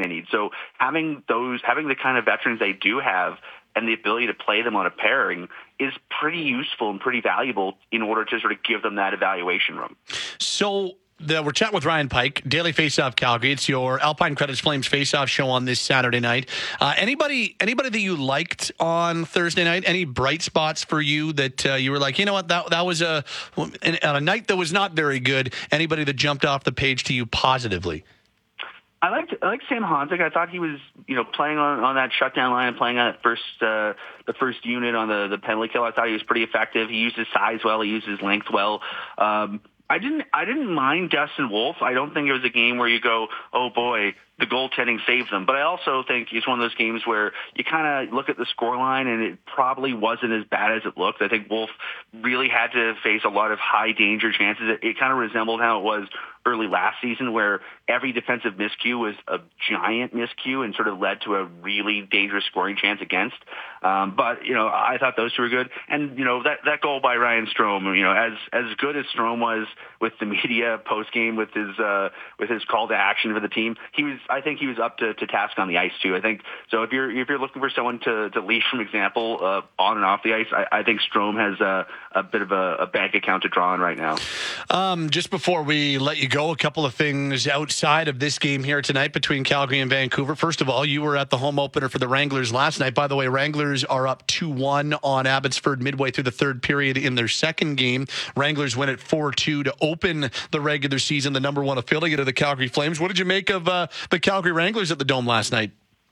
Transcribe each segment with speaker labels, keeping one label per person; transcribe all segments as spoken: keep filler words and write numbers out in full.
Speaker 1: they need. So having those, having the kind of veterans they do have and the ability to play them on a pairing is pretty useful and pretty valuable in order to sort of give them that evaluation room.
Speaker 2: So the, we're chatting with Ryan Pike, Daily Faceoff Calgary. It's your Alpine Credits Flames Faceoff show on this Saturday night. Uh, anybody anybody that you liked on Thursday night? Any bright spots for you that uh, you were like, you know what, that that was a, on a night that was not very good, anybody that jumped off the page to you positively?
Speaker 1: I liked I liked Sam Honzek. I thought he was, you know, playing on, on that shutdown line and playing on that first uh, the first unit on the, the penalty kill. I thought he was pretty effective. He used his size well. He used his length well. Um, I didn't I didn't mind Dustin Wolf. I don't think it was a game where you go, oh boy, the goaltending saved them. But I also think it's one of those games where you kind of look at the scoreline and it probably wasn't as bad as it looked. I think Wolf really had to face a lot of high danger chances. It, it kind of resembled how it was early last season, where every defensive miscue was a giant miscue and sort of led to a really dangerous scoring chance against. Um, but, you know, I thought those two were good. And, you know, that, that goal by Ryan Strome, you know, as, as good as Strome was with the media post-game with his, uh, with his call to action for the team, he was, I think he was up to, to task on the ice too. I think, so if you're, if you're looking for someone to, to lead from example, uh, on and off the ice, I, I think Strome has a, a bit of a, a bank account to draw on right now.
Speaker 2: Um, just before we let you go, a couple of things outside of this game here tonight between Calgary and Vancouver. First of all, you were at the home opener for the Wranglers last night. By the way, Wranglers are up two one on Abbotsford midway through the third period in their second game. Wranglers win at four two to open the regular season, the number one affiliate of the Calgary Flames. What did you make of uh, the Calgary Wranglers at the Dome last night?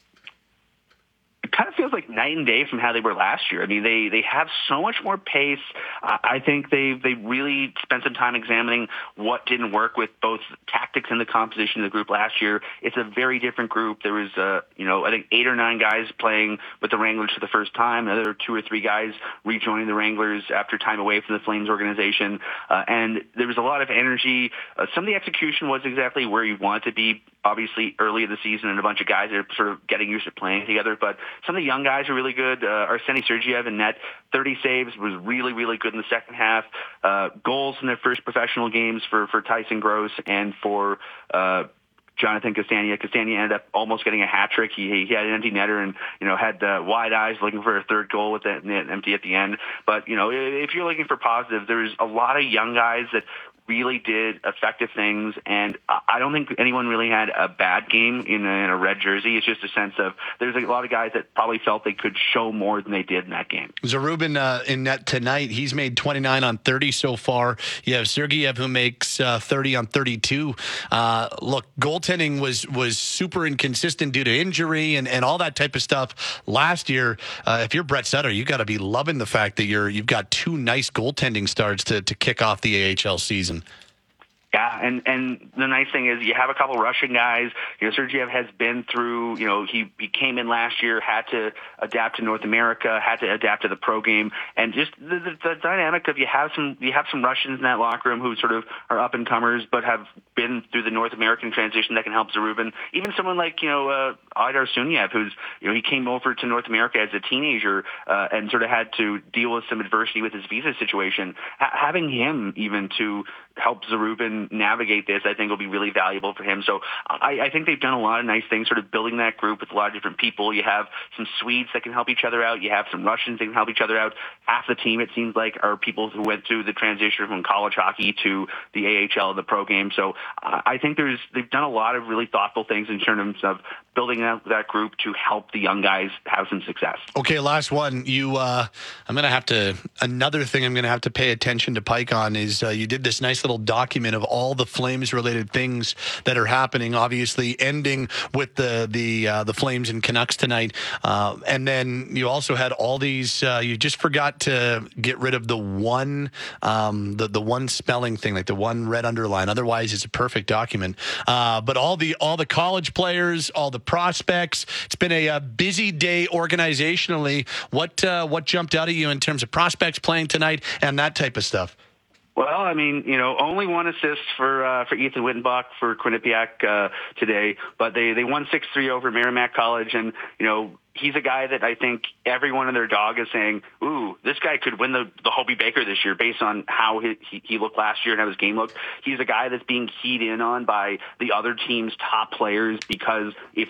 Speaker 1: It kind of feels like night and day from how they were last year. I mean, they, they have so much more pace. Uh, I think they they really spent some time examining what didn't work with both tactics and the composition of the group last year. It's a very different group. There was, uh, you know, I think eight or nine guys playing with the Wranglers for the first time. Another two or three guys rejoining the Wranglers after time away from the Flames organization. Uh, and there was a lot of energy. Uh, some of the execution was exactly where you want it to be, obviously early in the season, and a bunch of guys that are sort of getting used to playing together. But some of the young guys are really good. Uh, Arseny Sergeyev in net, thirty saves, was really, really good in the second half. Uh, goals in their first professional games for, for Tyson Gross and for uh, Jonathan Castagna. Castagna ended up almost getting a hat trick. He, he had an empty netter and, you know, had uh, wide eyes looking for a third goal with that net empty at the end. But, you know, if you're looking for positives, there's a lot of young guys that really did effective things, and I don't think anyone really had a bad game in a, in a red jersey. It's just a sense of there's a lot of guys that probably felt they could show more than they did in that game.
Speaker 2: Zarubin uh, in net tonight, he's made twenty-nine on thirty so far. You have Sergeyev who makes uh, thirty on thirty-two. Uh, look, goaltending was was super inconsistent due to injury and, and all that type of stuff last year. Uh, if you're Brett Sutter, you got to be loving the fact that you're you've got two nice goaltending starts to to kick off the A H L season.
Speaker 1: Yeah, and, and the nice thing is you have a couple Russian guys. You know, Sergeyev has been through, you know, he, he came in last year, had to adapt to North America, had to adapt to the pro game, and just the, the, the dynamic of you have some you have some Russians in that locker room who sort of are up and comers, but have been through the North American transition that can help Zarubin. Even someone like, you know, uh, Aidar Suniev, who's, you know, he came over to North America as a teenager uh, and sort of had to deal with some adversity with his visa situation. H- having him even to help Zarubin navigate this, I think will be really valuable for him. So I, I think they've done a lot of nice things, sort of building that group with a lot of different people. You have some Swedes that can help each other out. You have some Russians that can help each other out. Half the team, it seems like, are people who went through the transition from college hockey to the A H L, the pro game. So uh, I think there's they've done a lot of really thoughtful things in terms of building out that group to help the young guys have some success.
Speaker 2: Okay, last one. You, uh, I'm going to have to, another thing I'm going to have to pay attention to Pike on is uh, you did this nice little document of all the Flames-related things that are happening, obviously ending with the the uh, the Flames and Canucks tonight. Uh, and then you also had all these, uh, you just forgot to get rid of the one, um, the, the one spelling thing, like the one red underline. Otherwise, it's a perfect document. Uh, but all the all the college players, all the prospects, it's been a, a busy day organizationally. What uh, what jumped out at you in terms of prospects playing tonight and that type of stuff?
Speaker 1: Well, I mean, you know, only one assist for uh, for Ethan Wittenbach for Quinnipiac uh, today, but they, they won six three over Merrimack College, and, you know, he's a guy that I think everyone in their dog is saying, ooh, this guy could win the, the Hobey Baker this year based on how he, he, he looked last year and how his game looked. He's a guy that's being keyed in on by the other team's top players because if